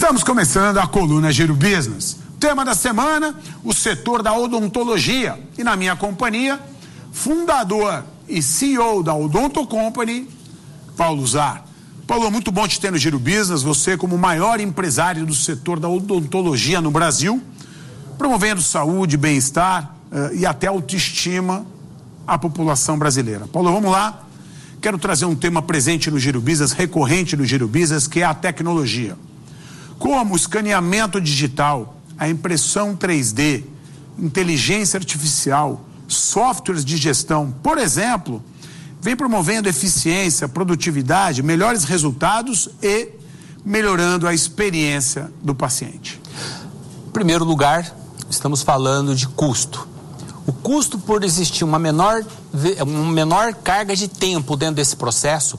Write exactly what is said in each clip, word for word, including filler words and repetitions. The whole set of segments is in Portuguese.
Estamos começando a coluna Giro Business. Tema da semana, o setor da odontologia. E na minha companhia, fundador e C E O da Odonto Company, Paulo Zar. Paulo, muito bom te ter no Giro Business, você como o maior empresário do setor da odontologia no Brasil, promovendo saúde, bem-estar uh, e até autoestima à população brasileira. Paulo, vamos lá. Quero trazer um tema presente no Giro Business, recorrente no Giro Business, que é a tecnologia. Como o escaneamento digital, a impressão três D, inteligência artificial, softwares de gestão, por exemplo, vem promovendo eficiência, produtividade, melhores resultados e melhorando a experiência do paciente. Em primeiro lugar, estamos falando de custo. O custo por existir uma menor, uma menor carga de tempo dentro desse processo,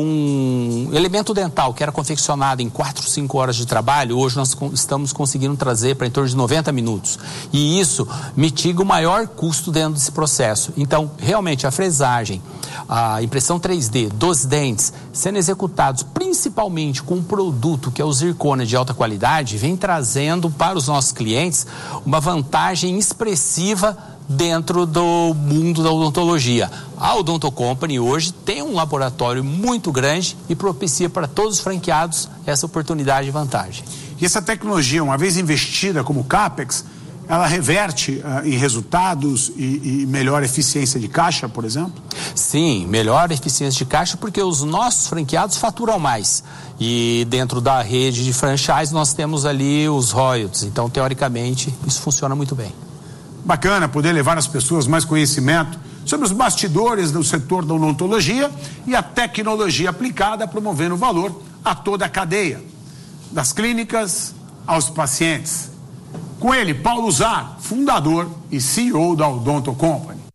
um elemento dental que era confeccionado em quatro, cinco horas de trabalho, hoje nós estamos conseguindo trazer para em torno de noventa minutos. E isso mitiga o maior custo dentro desse processo. Então, realmente, a fresagem, a impressão três D dos dentes sendo executados principalmente com um produto que é o zircônia de alta qualidade, vem trazendo para os nossos clientes uma vantagem expressiva dentro do mundo da odontologia. A Odonto Company hoje tem um laboratório muito grande e propicia para todos os franqueados essa oportunidade e vantagem. E essa tecnologia, uma vez investida como CAPEX, ela reverte uh, em resultados e, e melhor eficiência de caixa, por exemplo? Sim, melhor eficiência de caixa porque os nossos franqueados faturam mais. E dentro da rede de franchise nós temos ali os royalties. Então, teoricamente, isso funciona muito bem. Bacana poder levar às pessoas mais conhecimento sobre os bastidores do setor da odontologia e a tecnologia aplicada promovendo valor a toda a cadeia, das clínicas aos pacientes. Com ele, Paulo Zar, fundador e C E O da Odonto Company.